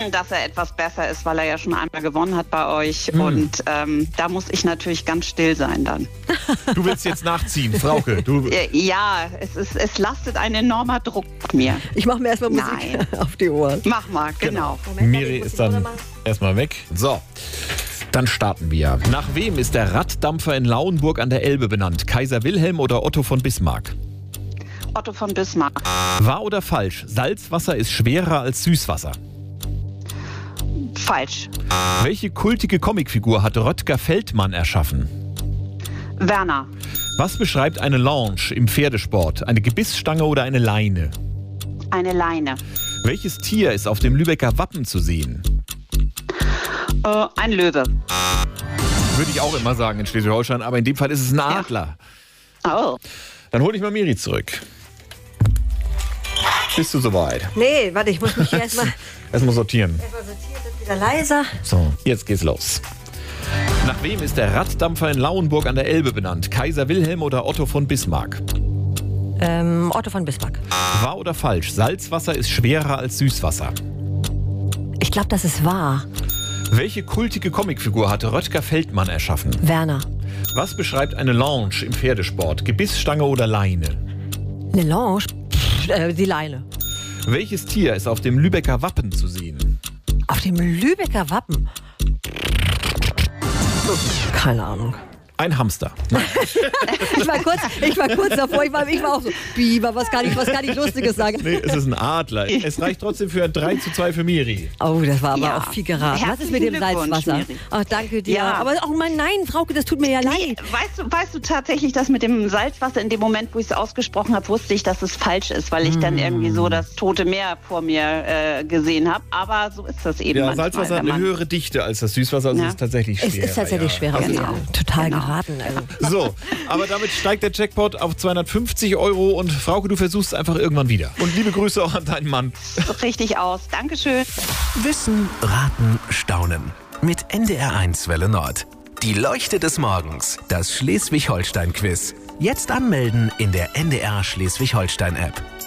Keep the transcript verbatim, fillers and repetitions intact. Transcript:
vermitteln, dass er etwas besser ist, weil er ja schon einmal gewonnen hat bei euch. Mhm. Und ähm, da muss ich natürlich ganz still sein dann. Du willst jetzt nachziehen, Frauke. Du Ja, es, ist, es lastet ein enormer Druck auf mir. Ich mache mir erstmal Musik Nein. auf die Ohren. Mach mal, genau. Moment, Miri ich muss ist die Ohren dann machen. erstmal weg. So, dann starten wir. Nach wem ist der Raddampfer in Lauenburg an der Elbe benannt? Kaiser Wilhelm oder Otto von Bismarck? Otto von Bismarck. Wahr oder falsch? Salzwasser ist schwerer als Süßwasser. Falsch. Welche kultige Comicfigur hat Röttger Feldmann erschaffen? Werner. Was beschreibt eine Longe im Pferdesport? Eine Gebissstange oder eine Leine? Eine Leine. Welches Tier ist auf dem Lübecker Wappen zu sehen? Äh, ein Löwe. Würde ich auch immer sagen in Schleswig-Holstein, aber in dem Fall ist es ein Adler. Oh. Dann hole ich mal Miri zurück. Bist du soweit? Nee, warte, ich muss mich hier erstmal Erstmal sortieren. erstmal sortieren, wird wieder leiser. So, jetzt geht's los. Nach wem ist der Raddampfer in Lauenburg an der Elbe benannt? Kaiser Wilhelm oder Otto von Bismarck? Ähm, Otto von Bismarck. Wahr oder falsch? Salzwasser ist schwerer als Süßwasser. Ich glaube, das ist wahr. Welche kultige Comicfigur hatte Röttger Feldmann erschaffen? Werner. Was beschreibt eine Longe im Pferdesport? Gebissstange oder Leine? Eine Lounge? Pff, äh, die Leine. Welches Tier ist auf dem Lübecker Wappen zu sehen? Auf dem Lübecker Wappen? Keine Ahnung. Ein Hamster. Ich war kurz, ich war kurz davor, ich war, ich war auch so, Biber, was kann ich, was kann ich Lustiges sagen? Nee, es ist ein Adler. Es reicht trotzdem für ein drei zu zwei für Miri. Oh, das war aber Ja. auch viel geraten. Was ist mit dem Herzlichen Glückwunsch, Salzwasser? Miri. Ach, danke dir. Ja. Aber auch mein Nein, Frauke, das tut mir ja Nee, leid. weißt du, weißt du tatsächlich, dass mit dem Salzwasser in dem Moment, wo ich es ausgesprochen habe, wusste ich, dass es falsch ist, weil ich dann irgendwie so das Tote Meer vor mir äh, gesehen habe. Aber so ist das eben Ja, manchmal. Salzwasser hat wenn eine man- höhere Dichte als das Süßwasser, also Ja. es ist tatsächlich schwerer. Es ist tatsächlich ja. schwerer. Das ist Genau. auch- Total Genau. geraten. Also. So, aber damit steigt der Jackpot auf zweihundertfünfzig Euro und Frauke, du versuchst einfach irgendwann wieder. Und liebe Grüße auch an deinen Mann. Richtig aus. Dankeschön. Wissen, raten, staunen. Mit N D R eins Welle Nord. Die Leuchte des Morgens. Das Schleswig-Holstein-Quiz. Jetzt anmelden in der N D R Schleswig-Holstein-App.